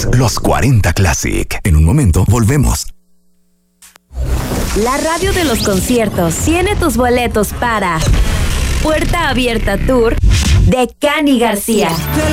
Escuchas los 40 Classic. En un momento volvemos. La radio de los conciertos tiene tus boletos para Puerta Abierta Tour de Cani García.